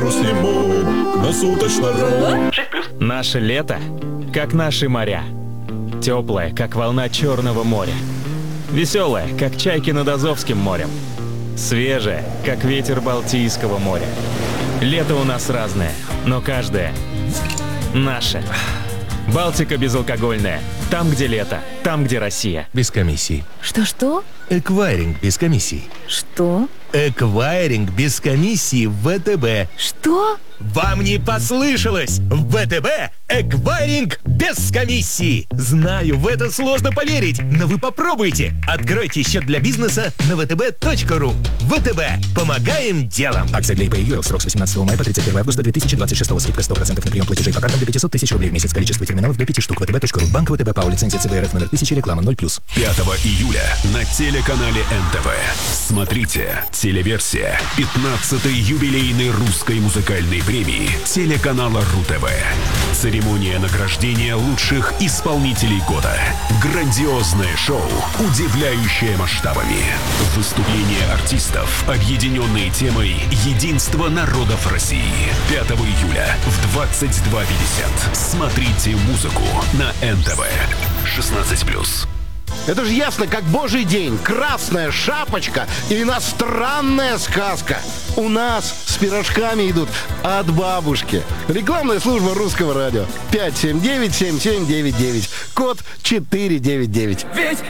Грустнему на суточно-ру. Наше лето, как наши моря. Теплое, как волна Черного моря. Веселое, как чайки над Азовским морем. Свежее, как ветер Балтийского моря. Лето у нас разное, но каждое наше. Балтика безалкогольная. Там, где лето, там, где Россия. Без комиссий. Что-что? Эквайринг без комиссий. Что? Эквайринг без комиссии в ВТБ. Что? Вам не послышалось! В ВТБ эквайринг без комиссии! Знаю, в это сложно поверить, но вы попробуйте. Откройте счет для бизнеса на vtb.ru. ВТБ. Помогаем делом. Акция для ИП ЮЭЛ. Срок с 18 мая по 31 августа 2026. Скидка 100% на прием платежей по картам до 500 тысяч рублей в месяц. Количество терминалов до 5 штук. vtb.ru. Банк ВТБ по лицензии ЦБРФ номер 1000, реклама 0+. 5 июля на телеканале НТВ. Смотрите телеверсия 15-й юбилейной русской музыкальной премии телеканала РУ-ТВ. Церемония награждения лучших исполнителей года. Грандиозное шоу, удивляющее масштабами. Выступления артистов, объединенные темой «Единство народов России». 5 июля в 22:50. Смотрите музыку на НТВ. 16+. Это же ясно, как божий день. Красная шапочка и иностранная сказка. У нас с пирожками идут от бабушки. Рекламная служба Русского радио. 579-7799. Код 499.